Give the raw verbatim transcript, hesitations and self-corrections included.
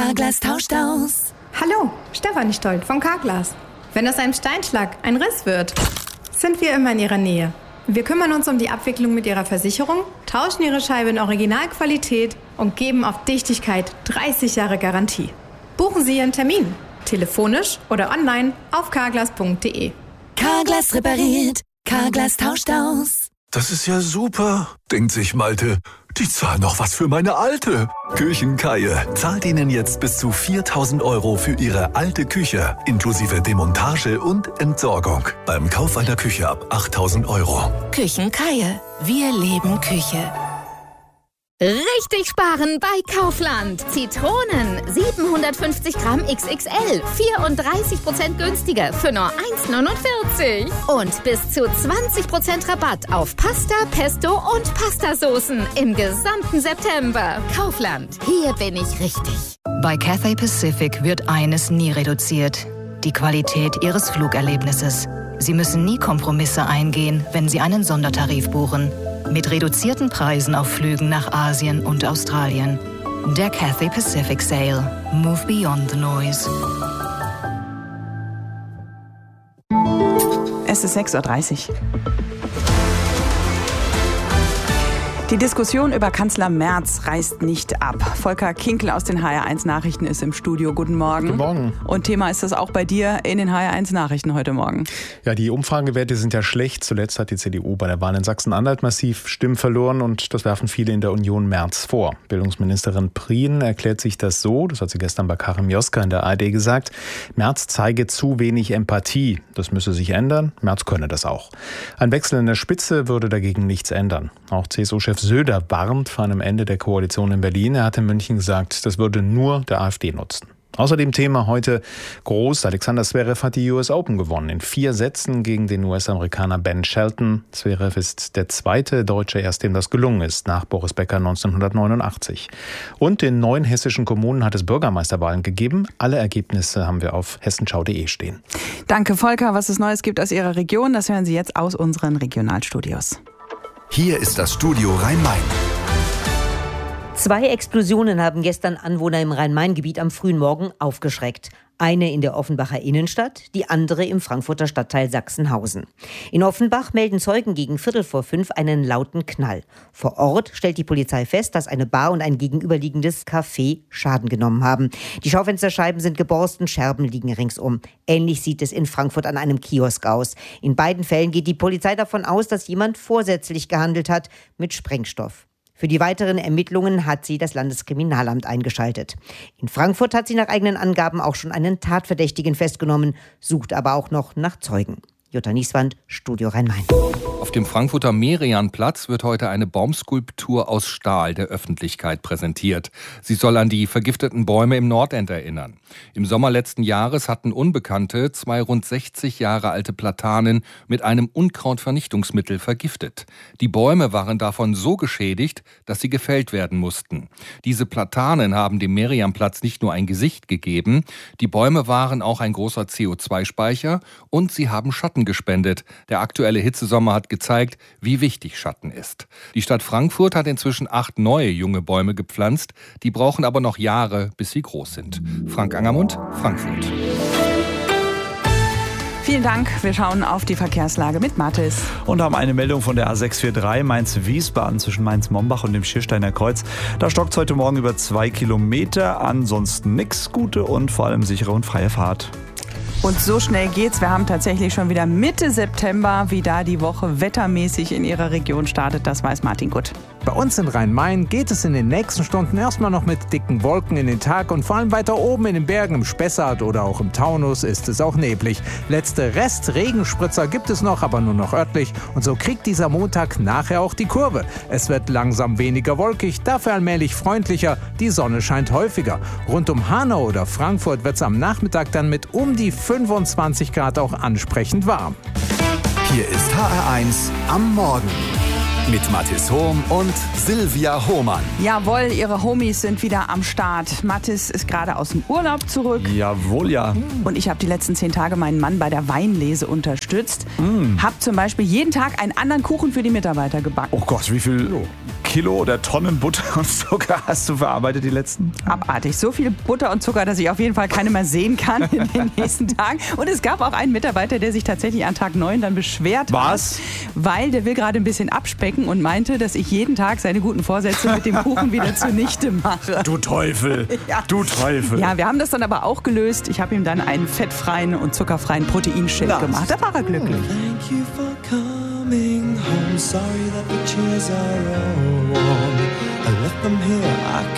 Carglass tauscht aus. Hallo, Stefanie Stolt von Carglass. Wenn aus einem Steinschlag ein Riss wird, sind wir immer in Ihrer Nähe. Wir kümmern uns um die Abwicklung mit Ihrer Versicherung, tauschen Ihre Scheibe in Originalqualität und geben auf Dichtigkeit dreißig Jahre Garantie. Buchen Sie Ihren Termin, telefonisch oder online auf carglass punkt de. Carglass repariert, Carglass tauscht aus. Das ist ja super, denkt sich Malte. Die zahlen noch was für meine Alte. Küchenkaie zahlt Ihnen jetzt bis zu viertausend Euro für Ihre alte Küche, inklusive Demontage und Entsorgung. Beim Kauf einer Küche ab achttausend Euro. Küchenkaie. Wir leben Küche. Richtig sparen bei Kaufland. Zitronen siebenhundertfünfzig Gramm X X L, vierunddreißig Prozent günstiger für nur eins neunundvierzig. Und bis zu zwanzig Prozent Rabatt auf Pasta, Pesto und Pastasoßen im gesamten September. Kaufland, hier bin ich richtig. Bei Cathay Pacific wird eines nie reduziert: die Qualität Ihres Flugerlebnisses. Sie müssen nie Kompromisse eingehen, wenn Sie einen Sondertarif buchen. Mit reduzierten Preisen auf Flügen nach Asien und Australien. Der Cathay Pacific Sale. Move beyond the noise. Es ist sechs Uhr dreißig. Die Diskussion über Kanzler Merz reißt nicht ab. Volker Kinkel aus den H R eins Nachrichten ist im Studio. Guten Morgen. Guten Morgen. Und Thema ist das auch bei dir in den H R eins Nachrichten heute Morgen. Ja, die Umfragewerte sind ja schlecht. Zuletzt hat die C D U bei der Wahl in Sachsen-Anhalt massiv Stimmen verloren und das werfen viele in der Union Merz vor. Bildungsministerin Prien erklärt sich das so, das hat sie gestern bei Karim Joska in der A R D gesagt: Merz zeige zu wenig Empathie. Das müsse sich ändern. Merz könne das auch. Ein Wechsel in der Spitze würde dagegen nichts ändern. Auch C S U-Chef Söder warnt vor einem Ende der Koalition in Berlin. Er hat in München gesagt, das würde nur der AfD nutzen. Außerdem Thema heute groß: Alexander Zverev hat die U S Open gewonnen. In vier Sätzen gegen den U S-Amerikaner Ben Shelton. Zverev ist der zweite Deutsche, erst dem das gelungen ist, nach Boris Becker neunzehnhundertneunundachtzig. Und in neun hessischen Kommunen hat es Bürgermeisterwahlen gegeben. Alle Ergebnisse haben wir auf hessenschau punkt de stehen. Danke, Volker. Was es Neues gibt aus Ihrer Region, das hören Sie jetzt aus unseren Regionalstudios. Hier ist das Studio Rhein-Main. Zwei Explosionen haben gestern Anwohner im Rhein-Main-Gebiet am frühen Morgen aufgeschreckt. Eine in der Offenbacher Innenstadt, die andere im Frankfurter Stadtteil Sachsenhausen. In Offenbach melden Zeugen gegen Viertel vor fünf einen lauten Knall. Vor Ort stellt die Polizei fest, dass eine Bar und ein gegenüberliegendes Café Schaden genommen haben. Die Schaufensterscheiben sind geborsten, Scherben liegen ringsum. Ähnlich sieht es in Frankfurt an einem Kiosk aus. In beiden Fällen geht die Polizei davon aus, dass jemand vorsätzlich gehandelt hat mit Sprengstoff. Für die weiteren Ermittlungen hat sie das Landeskriminalamt eingeschaltet. In Frankfurt hat sie nach eigenen Angaben auch schon einen Tatverdächtigen festgenommen, sucht aber auch noch nach Zeugen. Jutta Nieswand, Studio Rhein-Main. Auf dem Frankfurter Merianplatz wird heute eine Baumskulptur aus Stahl der Öffentlichkeit präsentiert. Sie soll an die vergifteten Bäume im Nordend erinnern. Im Sommer letzten Jahres hatten Unbekannte zwei rund sechzig Jahre alte Platanen mit einem Unkrautvernichtungsmittel vergiftet. Die Bäume waren davon so geschädigt, dass sie gefällt werden mussten. Diese Platanen haben dem Merianplatz nicht nur ein Gesicht gegeben, die Bäume waren auch ein großer C O zwei Speicher und sie haben Schatten gespendet. Der aktuelle Hitzesommer hat gezeigt, wie wichtig Schatten ist. Die Stadt Frankfurt hat inzwischen acht neue junge Bäume gepflanzt. Die brauchen aber noch Jahre, bis sie groß sind. Frank Angermund, Frankfurt. Vielen Dank. Wir schauen auf die Verkehrslage mit Mathis. Und haben eine Meldung von der A sechs vier drei Mainz-Wiesbaden zwischen Mainz-Mombach und dem Schiersteiner Kreuz. Da stockt heute Morgen über zwei Kilometer. Ansonsten nix. Gute und vor allem sichere und freie Fahrt. Und so schnell geht's. Wir haben tatsächlich schon wieder Mitte September, wie da die Woche wettermäßig in Ihrer Region startet. Das weiß Martin Gutt. Bei uns in Rhein-Main geht es in den nächsten Stunden erstmal noch mit dicken Wolken in den Tag und vor allem weiter oben in den Bergen im Spessart oder auch im Taunus ist es auch neblig. Letzte Rest-Regenspritzer gibt es noch, aber nur noch örtlich und so kriegt dieser Montag nachher auch die Kurve. Es wird langsam weniger wolkig, dafür allmählich freundlicher, die Sonne scheint häufiger. Rund um Hanau oder Frankfurt wird es am Nachmittag dann mit um die fünfundzwanzig Grad auch ansprechend warm. Hier ist H R eins am Morgen. Mit Mathis Hohm und Silvia Hohmann. Jawohl, ihre Homies sind wieder am Start. Mathis ist gerade aus dem Urlaub zurück. Jawohl, ja. Und ich habe die letzten zehn Tage meinen Mann bei der Weinlese unterstützt. Mm. Hab zum Beispiel jeden Tag einen anderen Kuchen für die Mitarbeiter gebacken. Oh Gott, wie viel Kilo oder Tonnen Butter und Zucker hast du verarbeitet die letzten? Abartig. So viel Butter und Zucker, dass ich auf jeden Fall keine mehr sehen kann in den nächsten Tagen. Und es gab auch einen Mitarbeiter, der sich tatsächlich an Tag neun dann beschwert Was? hat. Weil der will gerade ein bisschen abspecken und meinte, dass ich jeden Tag seine guten Vorsätze mit dem Kuchen wieder zunichte mache. Du Teufel, ja. du Teufel. Ja, wir haben das dann aber auch gelöst. Ich habe ihm dann einen fettfreien und zuckerfreien Proteinshake das. gemacht. Da war er glücklich. Thank you for coming home. Sorry that the chairs are all warm. I left them here. I